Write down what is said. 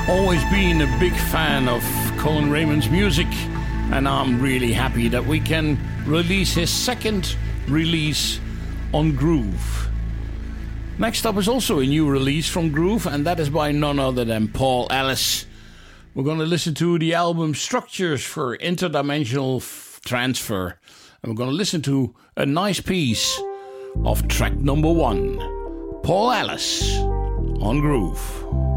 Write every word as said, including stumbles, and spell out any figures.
Always been a big fan of Colin Raymond's music, and I'm really happy that we can release his second release on Groove. Next up is also a new release from Groove, and that is by none other than Paul Ellis. We're going to listen to the album Structures for Interdimensional F- Transfer, and we're going to listen to a nice piece of track number one, Paul Ellis on Groove.